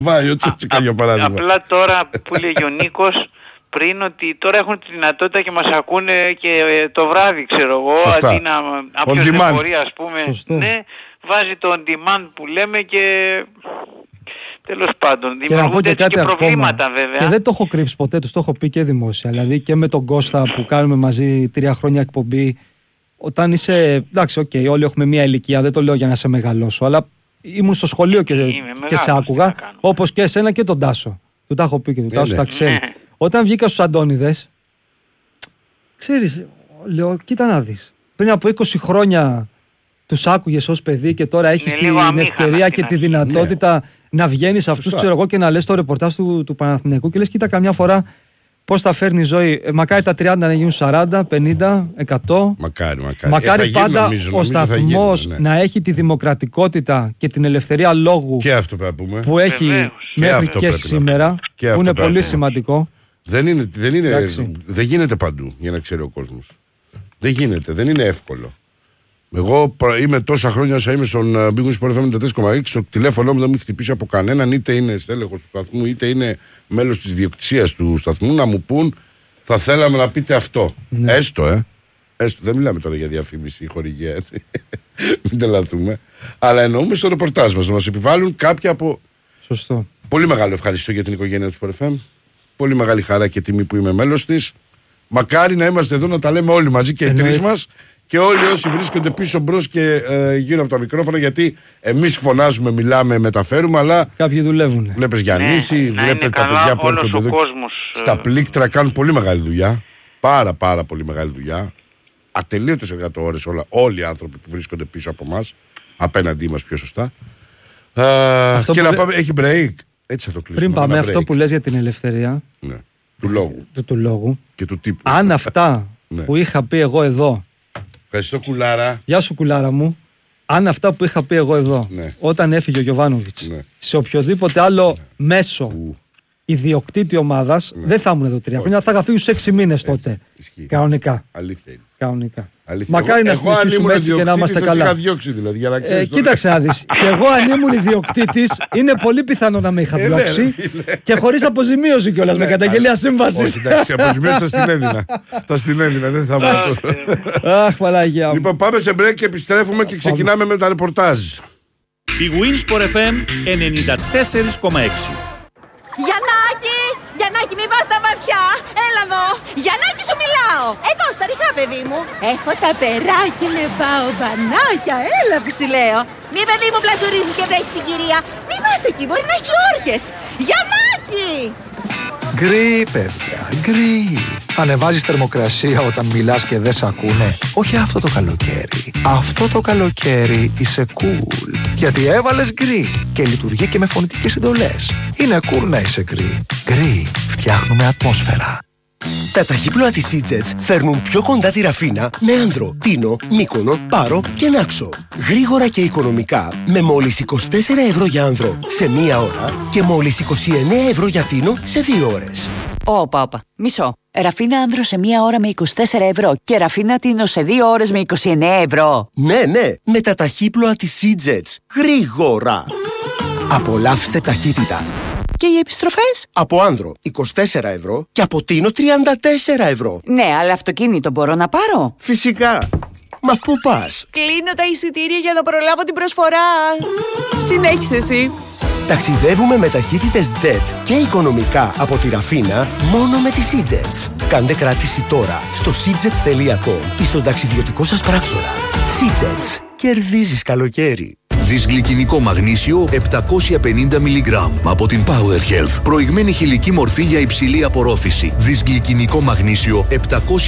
Βάει ο Τσούτσικα για παράδειγμα. Απλά τώρα που λέγει ο Νίκος πριν ότι τώρα έχουν τη δυνατότητα και μας ακούνε και το βράδυ, ξέρω εγώ, αντί να κάποιος λεωφορεία, ας πούμε, ναι, βάζει το on demand που λέμε και τέλος πάντων δημιουργούνται και προβλήματα ακόμα, βέβαια. Και δεν το έχω κρύψει ποτέ, τους το έχω πει και δημόσια, δηλαδή και με τον Κώστα που κάνουμε μαζί 3 χρόνια εκπομπή, όταν είσαι, εντάξει, όλοι έχουμε μια ηλικία, δεν το λέω για να σε μεγαλώσω, αλλά ήμουν στο σχολείο και σε άκουγα, όπως και εσένα και τον Τάσο. Του τα έχω πει και του Τάσο τα ξέρει. Όταν βγήκα στους Αντώνιδες, ξέρεις, λέω, κοίτα να δεις. Πριν από 20 χρόνια τους άκουγες ως παιδί και τώρα έχεις την ευκαιρία και τη δυνατότητα να βγαίνεις αυτούς, ξέρω εγώ, και να λες το ρεπορτάζ του Παναθηναϊκού και λες, κοίτα, καμιά φορά πώς τα φέρνει η ζωή. Μακάρι τα 30 να γίνουν 40, 50, 100. Μακάρι πάντα ο σταθμός να έχει τη δημοκρατικότητα και την ελευθερία λόγου και αυτό που έχει μέχρι και σήμερα, που είναι πολύ σημαντικό. Δεν γίνεται παντού, για να ξέρει ο κόσμος. Δεν γίνεται, δεν είναι εύκολο. Εγώ είμαι τόσα χρόνια όσα είμαι στον Big Win Sport FM 94,6, στο τηλέφωνο μου δεν μου έχει χτυπήσει από κανέναν, είτε είναι στέλεχος του σταθμού, είτε είναι μέλος της διοκτησίας του σταθμού, να μου πούν θα θέλαμε να πείτε αυτό. Ναι. Έστω, δεν μιλάμε τώρα για διαφήμιση ή χορηγία, έτσι. Μην τελαθούμε. Αλλά εννοούμε στο ρεπορτάζ μας να μας επιβάλλουν κάποια από. Σωστό. Πολύ μεγάλο ευχαριστώ για την οικογένεια του Sport FM. Πολύ μεγάλη χαρά και τιμή που είμαι μέλος της. Μακάρι να είμαστε εδώ να τα λέμε όλοι μαζί και οι τρεις μας. Και όλοι όσοι βρίσκονται πίσω μπρος και γύρω από τα μικρόφωνα, γιατί εμείς φωνάζουμε, μιλάμε, μεταφέρουμε, αλλά κάποιοι δουλεύουν. Βλέπεις Γιαννίση, βλέπετε τα παιδιά που έρχονται εδώ στα πλήκτρα, κάνουν πολύ μεγάλη δουλειά. Πάρα πολύ μεγάλη δουλειά. Ατελείωτες εργατόρες όλοι οι άνθρωποι που βρίσκονται πίσω από μας, απέναντί μας πιο σωστά. Και να πάμε, έχει break. Έτσι θα το κλείσουμε. Πριν πάμε αυτό που λες για την ελευθερία του λόγου και του τύπου. Αν αυτά που είχα πει εγώ εδώ. Ευχαριστώ, Κουλάρα. Γεια σου, Κουλάρα μου. Αν αυτά που είχα πει εγώ εδώ, όταν έφυγε ο Γιοβάνοβιτς, σε οποιοδήποτε άλλο μέσο ιδιοκτήτη ομάδας, δεν θα ήμουν εδώ 3 χρόνια, θα είχα φύγει στους 6 μήνες τότε. Κανονικά. Αλήθεια είναι. Κανονικά. Μακάρι να συνεχίσουμε έτσι και να είμαστε καλά. Είχα διώξει, δηλαδή, για να κοίταξε να δεις. Και εγώ αν ήμουν ιδιοκτήτης, είναι πολύ πιθανό να με είχα διώξει. Και χωρίς αποζημίωση κιόλας, με καταγγελία σύμβασης. Εντάξει, αποζημίωση τα στην έδινα, δεν θα μάθω. Αχ, Παναγία μου. Λοιπόν, πάμε σε break και επιστρέφουμε και ξεκινάμε με τα ρεπορτάζ. Big Win Sport FM 94,6. Γιαννάκη, μην πας στα βαθιά! Έλα εδώ! Γιαννάκη, σου μιλάω! Εδώ, στα ριχά, παιδί μου! Έχω τα περάκι με μπαομπανάκια! Έλα που σου λέω! Μη, παιδί μου, πλατσουρίζεις και βρέχεις την κυρία! Μη πας εκεί, μπορεί να έχει όρκες! Γιαννάκη! Γκρι, παιδιά, γκρι. Ανεβάζεις θερμοκρασία όταν μιλάς και δεν σ' ακούνε. Όχι αυτό το καλοκαίρι. Αυτό το καλοκαίρι είσαι cool. Γιατί έβαλες γκρι και λειτουργεί και με φωνητικές εντολές. Είναι cool να είσαι γκρι. Γκρι, φτιάχνουμε ατμόσφαιρα. Τα ταχύπλοα της Eatjets φέρνουν πιο κοντά τη Ραφίνα με Άνδρο, Τίνο, Μύκονο, Πάρο και Νάξο. Γρήγορα και οικονομικά με μόλις 24 ευρώ για Άνδρο σε 1 ώρα και μόλις 29 ευρώ για Τίνο σε 2 ώρες. Όπα, μισό. Ραφίνα Άνδρο σε 1 ώρα με 24 ευρώ και Ραφίνα Τίνο σε 2 ώρες με 29 ευρώ. Ναι, με τα ταχύπλοα της Eatjets. Γρήγορα. Απολαύστε ταχύτητα. Και οι επιστροφές? Από Άνδρο 24 ευρώ και από Τίνο 34 ευρώ. Ναι, αλλά αυτοκίνητο μπορώ να πάρω? Φυσικά. Μα πού πας? Κλείνω τα εισιτήρια για να προλάβω την προσφορά. Συνέχισε εσύ. Ταξιδεύουμε με ταχύτητες jet και οικονομικά από τη Ραφίνα μόνο με τις Eatjets. Κάντε κράτηση τώρα στο seatjets.com ή στον ταξιδιωτικό σας πράκτορα. Eatjets. Κερδίζεις καλοκαίρι. Δυσγλυκινικό μαγνήσιο 750 mg από την Power Health. Προηγμένη χηλική μορφή για υψηλή απορρόφηση. Δυσγλυκινικό μαγνήσιο 750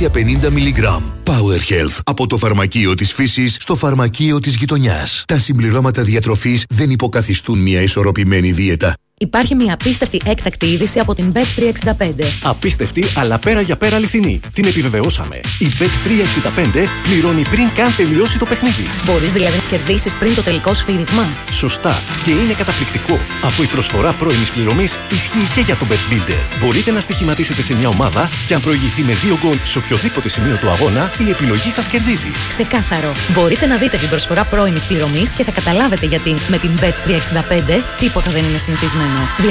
mg. Power Health. Από το φαρμακείο της φύσης στο φαρμακείο της γειτονιάς. Τα συμπληρώματα διατροφής δεν υποκαθιστούν μια ισορροπημένη δίαιτα. Υπάρχει μια απίστευτη έκτακτη είδηση από την Bet365. Απίστευτη, αλλά πέρα για πέρα αληθινή. Την επιβεβαιώσαμε. Η Bet365 πληρώνει πριν καν τελειώσει το παιχνίδι. Μπορείς δηλαδή να κερδίσεις πριν το τελικό σφύριγμα. Σωστά. Και είναι καταπληκτικό, αφού η προσφορά πρώιμης πληρωμής ισχύει και για το Bet Builder. Μπορείτε να στοιχηματίσετε σε μια ομάδα και αν προηγηθεί με 2 γκολ σε οποιοδήποτε σημείο του αγώνα, η επιλογή σας κερδίζει. Ξεκάθαρο. Μπορείτε να δείτε την προσφορά πρώιμης πληρωμής και θα καταλάβετε γιατί με την Bet365 τίποτα δεν είναι συνηθισμένο. κίνδυνο.